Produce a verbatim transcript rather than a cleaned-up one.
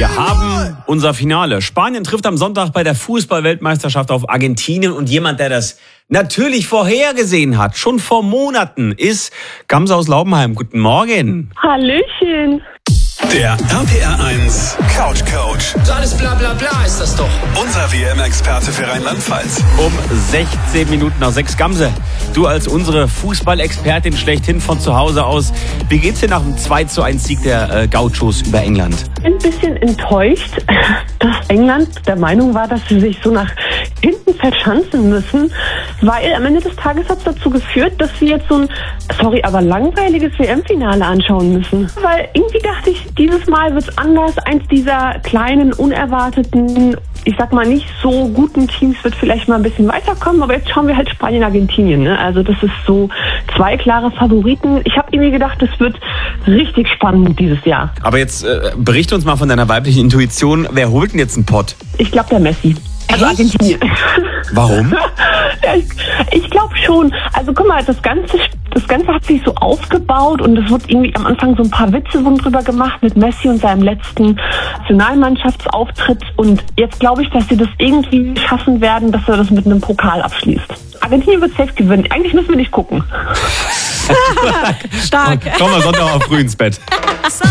Wir haben unser Finale. Spanien trifft am Sonntag bei der Fußball-Weltmeisterschaft auf Argentinien. Und jemand, der das natürlich vorhergesehen hat, schon vor Monaten, ist Gamse aus Laubenheim. Guten Morgen. Hallöchen. Der R P R eins Couch Coach. So alles bla bla bla ist das doch. Unser W M-Experte für Rheinland-Pfalz. Um sechzehn Minuten nach sechs. Gamse, du als unsere Fußballexpertin schlechthin von zu Hause aus. Wie geht's dir nach dem zwei zu eins Sieg der äh, Gauchos über England? Ein bisschen enttäuscht, dass England der Meinung war, dass sie sich so nach hinten verschanzen müssen, weil am Ende des Tages hat es dazu geführt, dass sie jetzt so ein, sorry, aber langweiliges W M-Finale anschauen müssen. Weil irgendwie dachte ich, dieses Mal wird es anders. Eins dieser kleinen, unerwarteten, ich sag mal nicht so guten Teams wird vielleicht mal ein bisschen weiterkommen, aber jetzt schauen wir halt Spanien, Argentinien. Ne? Also das ist so zwei klare Favoriten. Ich habe irgendwie gedacht, es wird richtig spannend dieses Jahr. Aber jetzt äh, berichte uns mal von deiner weiblichen Intuition. Wer holt denn jetzt einen Pott? Ich glaube, der Messi. Also Echt? Argentinien. Warum? Ja, ich ich glaube schon. Also guck mal, das Ganze, das Ganze hat sich so aufgebaut und es wird irgendwie am Anfang so ein paar Witze wurden drüber gemacht mit Messi und seinem letzten Nationalmannschaftsauftritt. Und jetzt glaube ich, dass sie das irgendwie schaffen werden, dass er das mit einem Pokal abschließt. Argentinien wird safe gewinnen. Eigentlich müssen wir nicht gucken. Stark. Komm mal Sonntag auch früh ins Bett.